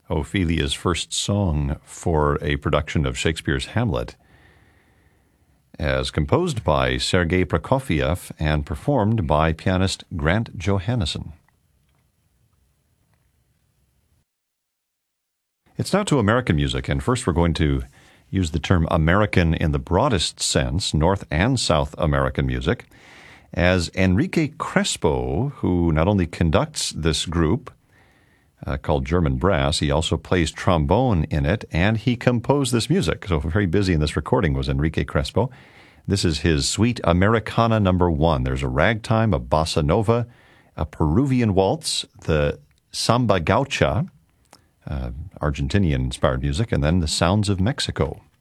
Ophelia's first song for a production of Shakespeare's Hamlet, as composed by Sergei Prokofiev and performed by pianist Grant Johannesson. It's now to American music, and first we're going to use the term American in the broadest sense, North and South American music, as Enrique Crespo, who not only conducts this group called German Brass, he also plays trombone in it, and he composed this music. So very busy in this recording was Enrique Crespo. This is his Suite Americana No. 1. There's a ragtime, a bossa nova, a Peruvian waltz, the samba gaucha, Argentinian-inspired music, and then the sounds of Mexico.